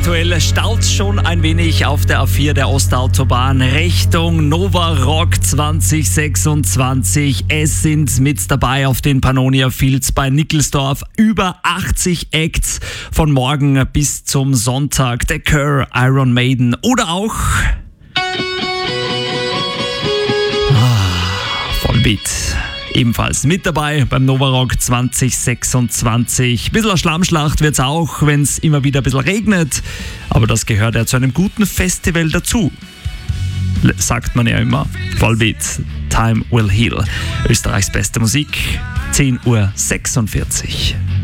Aktuell staut schon ein wenig auf der A4 der Ostautobahn Richtung Nova Rock 2026. Es sind mit dabei auf den Pannonia Fields bei Nickelsdorf über 80 Acts von morgen bis zum Sonntag. The Cure, Iron Maiden oder auch Volbeat. Ebenfalls mit dabei beim Nova Rock 2026. Ein bisschen eine Schlammschlacht wird es auch, wenn es immer wieder ein bisschen regnet. Aber das gehört ja zu einem guten Festival dazu. Sagt man ja immer. Volbeat, Time Will Heal. Österreichs beste Musik, 10:46 Uhr.